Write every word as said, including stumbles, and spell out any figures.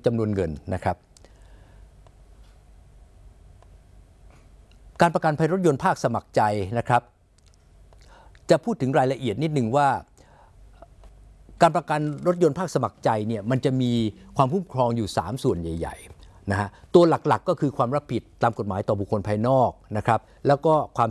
จำนวนเงินนะครับการประกันภัยรถยนต์ภาคสมัครใจนะครับจะพูดถึงรายละเอียดนิดนึงว่าการประกันรถยนต์ภาคสมัครใจเนี่ยมันจะมีความคุ้มครองอยู่สามส่วนใหญ่ๆนะฮะตัวหลักๆก็คือความรับผิดตามกฎหมายต่อบุคคลภายนอกนะครับแล้วก็ความ